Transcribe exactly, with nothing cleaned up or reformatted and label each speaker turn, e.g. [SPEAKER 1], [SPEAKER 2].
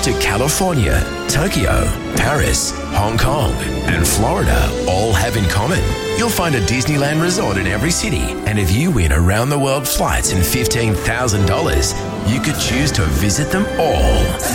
[SPEAKER 1] to California, Tokyo, Paris, Hong Kong, and Florida all have in common. You'll find a Disneyland resort in every city, and if you win around the world flights and fifteen thousand dollars, you could choose to visit them all.